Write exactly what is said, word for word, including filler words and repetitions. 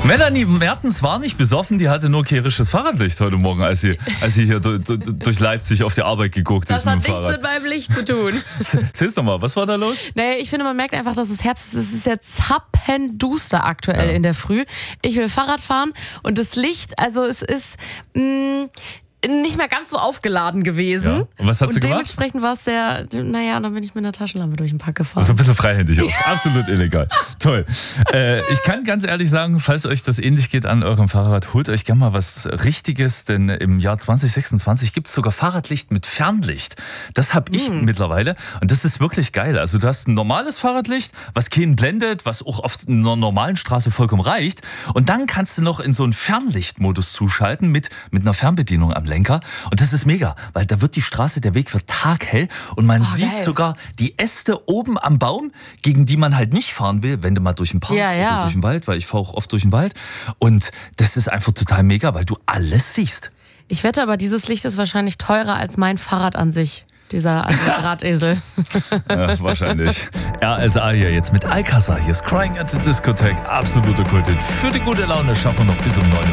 Melanie Mertens war nicht besoffen, die hatte nur kehrisches Fahrradlicht heute Morgen, als sie, als sie hier durch, durch Leipzig auf die Arbeit geguckt Das ist mit hat dem nichts Fahrrad. mit meinem Licht zu tun. Erzähl's doch mal, was war da los? Naja, ich finde, man merkt einfach, dass es Herbst ist. Es ist jetzt zappenduster aktuell Ja. in der Früh. Ich will Fahrrad fahren und das Licht, also es ist mh, nicht mehr ganz so aufgeladen gewesen. Ja. Und was hat sie und gemacht? dementsprechend war es sehr, naja, dann bin ich mit einer Taschenlampe durch den Park gefahren. So ein bisschen freihändig auch. Absolut illegal. Toll. Äh, ich kann ganz ehrlich sagen, falls euch das ähnlich geht an eurem Fahrrad, holt euch gerne mal was Richtiges, denn im Jahr zwanzig sechsundzwanzig gibt es sogar Fahrradlicht mit Fernlicht. Das habe ich Mm. mittlerweile und das ist wirklich geil. Also du hast ein normales Fahrradlicht, was keinen blendet, was auch auf einer normalen Straße vollkommen reicht, und dann kannst du noch in so einen Fernlichtmodus zuschalten mit, mit einer Fernbedienung am Lenker, und das ist mega, weil da wird die Straße, der Weg wird taghell und man Oh, sieht geil. sogar die Äste oben am Baum, gegen die man halt nicht fahren will, wenn du mal durch den Park Ja, ja. oder durch den Wald, weil ich fahre auch oft durch den Wald, und das ist einfach total mega, weil du alles siehst. Ich wette aber, dieses Licht ist wahrscheinlich teurer als mein Fahrrad an sich. Dieser Drahtesel. Ja, wahrscheinlich. R S A hier jetzt mit Alcázar. Hier ist Crying at the Discotheque. Absolute Kultin. Für die gute Laune schaffen wir noch bis um neun Uhr.